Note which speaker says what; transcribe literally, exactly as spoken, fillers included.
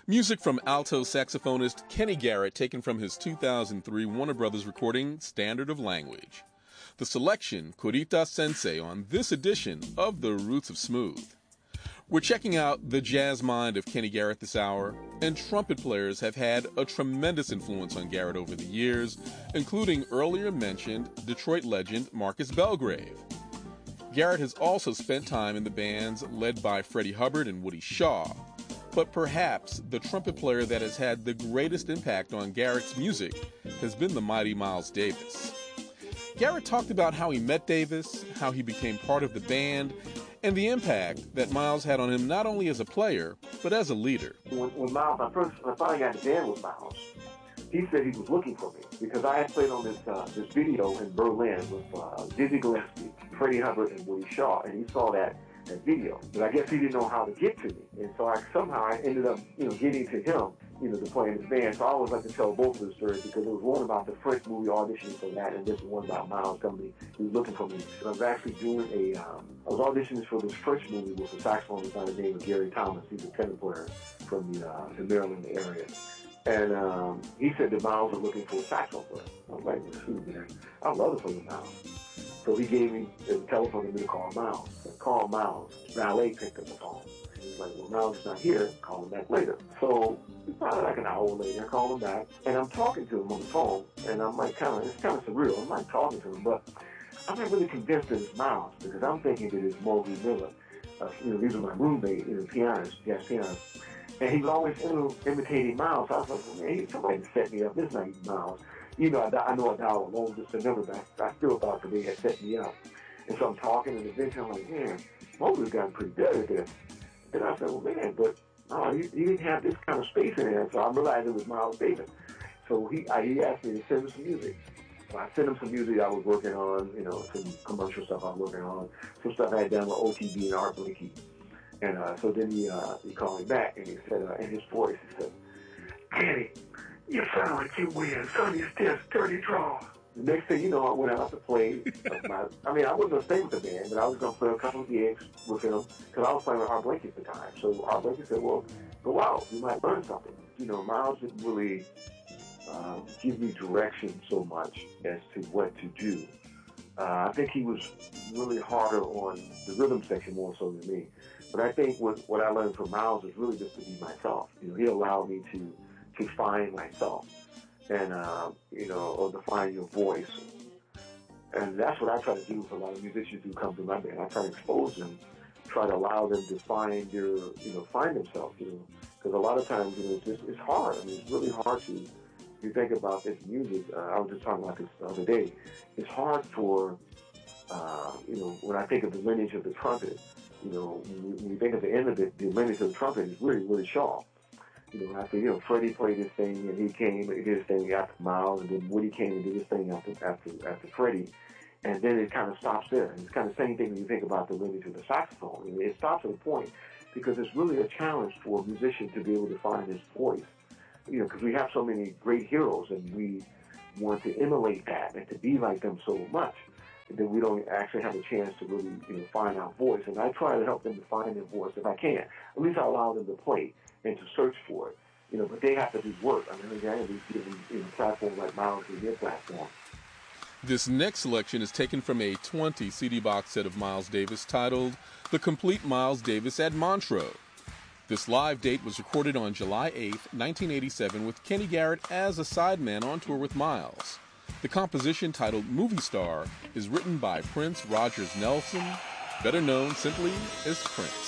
Speaker 1: Music from alto saxophonist Kenny Garrett taken from his two thousand three Warner Brothers recording Standard of Language. The selection, Kurita Sensei, on this edition of The Roots of Smooth. We're checking out the jazz mind of Kenny Garrett this hour, and trumpet players have had a tremendous influence on Garrett over the years, including earlier mentioned Detroit legend Marcus Belgrave. Garrett has also spent time in the bands led by Freddie Hubbard and Woody Shaw, but perhaps the trumpet player that has had the greatest impact on Garrett's music has been the mighty Miles Davis. Garrett talked about how he met Davis, how he became part of the band, and the impact that Miles had on him not only as a player, but as a leader.
Speaker 2: When, when Miles, I first when I finally got the band with Miles, he said he was looking for me because I had played on this uh, this video in Berlin with uh, Dizzy Gillespie, Freddie Hubbard, and Woody Shaw, and he saw that, that video. But I guess he didn't know how to get to me, and so I somehow I ended up, you know, getting to him, you know, to play in his band. So I always like to tell both of the stories because there was one about the French movie auditioning for that, and this one about Miles coming. He was looking for me. So I was actually doing a, um, I was auditioning for this French movie with a saxophonist by the name of Gary Thomas. He's a tenor player from the, uh, the Maryland area. And um, he said that Miles was looking for a saxophone player. I was like, well, shoot, man, I'd love to play with Miles. So he gave me the telephone number to call Miles. I called Miles. Valet picked up the phone. He was like, well, Miles is not here. Call him back later. So probably like an hour later, I called him back, and I'm talking to him on the phone, and I'm like, kind of, it's kind of surreal. I'm like talking to him, but I'm not really convinced that it's Miles because I'm thinking that it's Mosley Miller. Uh, you know, these are my roommate, you know, pianists, jazz pianists. And he was always, you know, imitating Miles. So I was like, well, man, somebody set me up. This is not even Miles. You know, I, I know I dialed alone just to number back. I still thought that they had set me up. And so I'm talking, and eventually I'm like, man, Mosley's gotten pretty good at this. And I said, well, man, but no, he, he didn't have this kind of space in there. So I realized it was Miles Davis. So he I, he asked me to send him some music. So I sent him some music I was working on, you know, some commercial stuff I was working on, some stuff I had done with O T B and Art Blakey. And uh, so then he, uh, he called me back, and he said, uh, in his voice, he said, Kenny, you sound like you win Sonny Stiff's Dirty Draw. The next thing you know, I went out to play. My, I mean, I wasn't going to stay with the band, but I was going to play a couple of gigs with him because I was playing with Art Blakey at the time. So Art Blakey said, well, go out. You might learn something. You know, Miles didn't really uh, give me direction so much as to what to do. Uh, I think he was really harder on the rhythm section more so than me. But I think what, what I learned from Miles is really just to be myself. You know, he allowed me to, to find myself and, uh, you know, or to find your voice. And that's what I try to do with a lot of musicians who come to my band. I try to expose them, try to allow them to find their, you know, find themselves, you know, because a lot of times, you know, it's, just, it's hard. I mean, it's really hard to, if you think about this music, uh, I was just talking about this the other day, it's hard for, uh, you know, when I think of the lineage of the trumpet, you know, when you, when you think of the end of it, the lineage of the trumpet is really, really Shaw. You know, after, you know, Freddie played his thing, and he came and did his thing after Miles, and then Woody came and did his thing after after after Freddie. And then it kind of stops there. And it's kind of the same thing when you think about the lineage of the saxophone. I mean, it stops at a point because it's really a challenge for a musician to be able to find his voice. You know, because we have so many great heroes, and we want to emulate that and to be like them so much that we don't actually have a chance to really, you know, find our voice. And I try to help them to find their voice if I can. At least I allow them to play and to search for it. You know, but they have to do work. I mean, they have to be given, you know, platforms like Miles is their platform.
Speaker 1: This next selection is taken from a twenty C D box set of Miles Davis titled The Complete Miles Davis at Montreux. This live date was recorded on July eighth, nineteen eighty-seven, with Kenny Garrett as a sideman on tour with Miles. The composition, titled Movie Star, is written by Prince Rogers Nelson, better known simply as Prince.